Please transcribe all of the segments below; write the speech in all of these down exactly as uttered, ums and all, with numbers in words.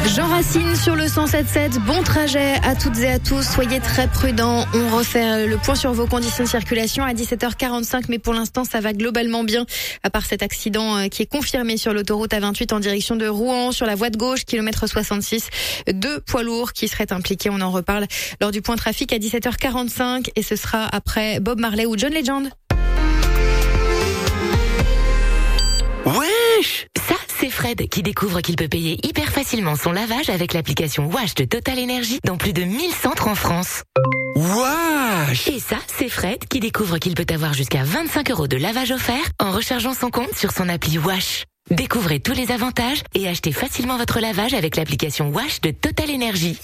Jean Racine sur le cent sept sept. Bon trajet à toutes et à tous. Soyez très prudents. On refait le point sur vos conditions de circulation à dix-sept heures quarante-cinq. Mais pour l'instant, ça va globalement bien. À part cet accident qui est confirmé sur l'autoroute A vingt-huit en direction de Rouen. Sur la voie de gauche, kilomètre soixante-six. Deux poids lourds qui seraient impliqués. On en reparle lors du point trafic à dix-sept heures quarante-cinq. Et ce sera après Bob Marley ou John Legend. Wesh! Ça, c'est Fred qui découvre qu'il peut payer hyper facilement son lavage avec l'application Wash de Total Energy dans plus de mille centres en France. Wesh! Et ça, c'est Fred qui découvre qu'il peut avoir jusqu'à vingt-cinq euros de lavage offert en rechargeant son compte sur son appli Wash. Découvrez tous les avantages et achetez facilement votre lavage avec l'application Wash de Total Energy.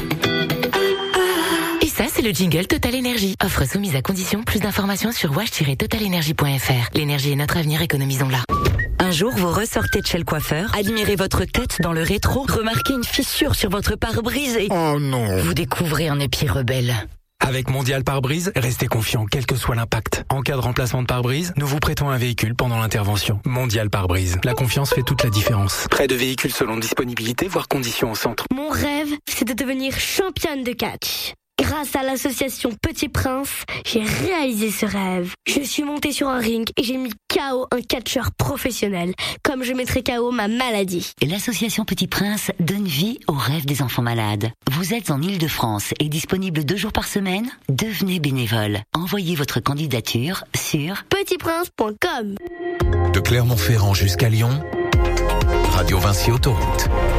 Et ça, c'est le jingle Total Energy. Offre soumise à condition. Plus d'informations sur wash tiret total energy point f r. L'énergie est notre avenir, économisons-la. Un jour, vous ressortez de chez le coiffeur, admirez votre tête dans le rétro, remarquez une fissure sur votre pare-brise et... Oh non! Vous découvrez un épi rebelle. Avec Mondial Pare-Brise, restez confiant quel que soit l'impact. En cas de remplacement de pare-brise, nous vous prêtons un véhicule pendant l'intervention. Mondial Pare-Brise. La confiance fait toute la différence. Prêt de véhicules selon disponibilité, voire conditions au centre. Mon rêve, c'est de devenir championne de catch. Grâce à l'association Petit Prince, j'ai réalisé ce rêve. Je suis montée sur un ring et j'ai mis K O un catcheur professionnel, comme je mettrai K O ma maladie. L'association Petit Prince donne vie aux rêves des enfants malades. Vous êtes en Île-de-France et disponible deux jours par semaine? Devenez bénévole. Envoyez votre candidature sur petit prince point com. De Clermont-Ferrand jusqu'à Lyon, Radio Vinci Autoroute.